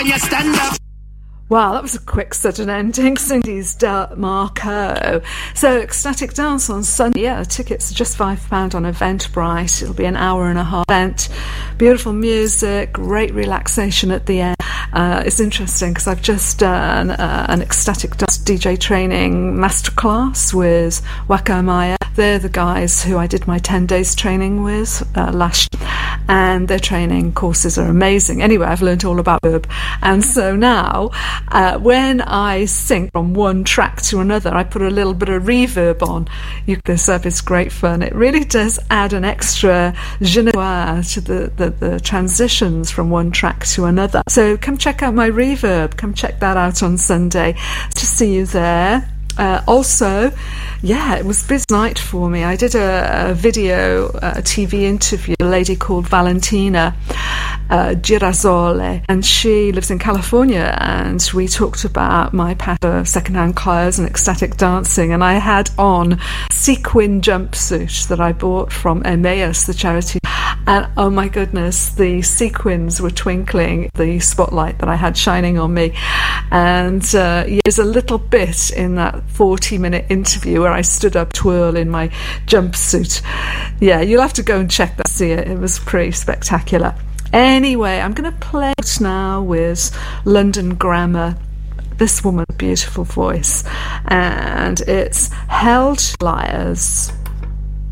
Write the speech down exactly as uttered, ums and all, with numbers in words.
when you stand up. Wow, that was a quick sudden ending. Cindy's Del Marco. So, Ecstatic Dance on Sunday. Yeah, tickets are just five pounds on Eventbrite. It'll be an hour and a half event. Beautiful music, great relaxation at the end. Uh, it's interesting because I've just done uh, an Ecstatic Dance D J training masterclass with Waka Maya. They're the guys who I did my ten days training with uh, last year. And their training courses are amazing. Anyway, I've learned all about verb. And so now, uh, when I sing from one track to another, I put a little bit of reverb on. You look this up, it's great fun. It really does add an extra je ne sais quoi to the, the, the transitions from one track to another. So come check out my reverb. Come check that out on Sunday. To see you there. Uh, also, yeah, it was a busy night for me. I did a, a video, a T V interview, a lady called Valentina uh, Girasole, and she lives in California, and we talked about my passion for secondhand clothes and ecstatic dancing, and I had on a sequin jumpsuit that I bought from Emmaus, the charity, and oh my goodness, the sequins were twinkling, the spotlight that I had shining on me, and uh, there's a little bit in that forty minute interview where I stood up twirl in my jumpsuit. Yeah, you'll have to go and check that, see it. It was pretty spectacular. Anyway, I'm going to play it now with London Grammar. This woman, beautiful voice, and it's Held Liars.